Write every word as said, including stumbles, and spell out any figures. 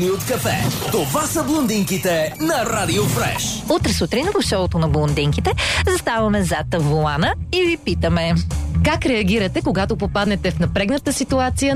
от кафе. Това са блондинките на Радио Фреш. Утре сутрин в шоуто на блондинките заставаме зад вулана и ви питаме: как реагирате, когато попаднете в напрегната ситуация